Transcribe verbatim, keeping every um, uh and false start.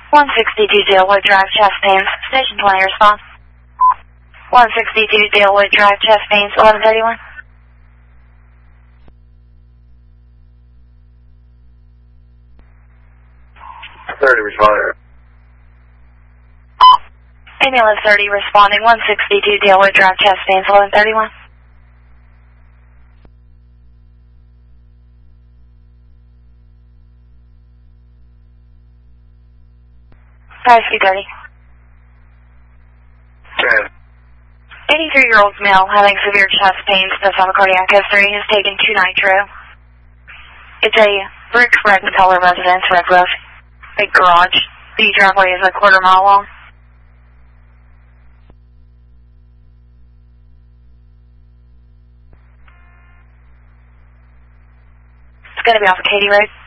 one sixty-two Dalewood Drive, chest pains. Station twenty, response. one sixty-two Dalewood Drive, chest pains, eleven thirty-one. thirty, responding. Ambulance thirty, responding, one sixty-two Dalewood Drive, chest pains, eleven thirty-one. five two thirty. ten. eighty-three-year-old male having severe chest pains, does have a cardiac history, has taken two nitro. It's a brick red in color residence, red roof, big garage. The driveway is a quarter mile long. It's going to be off of Katy Road.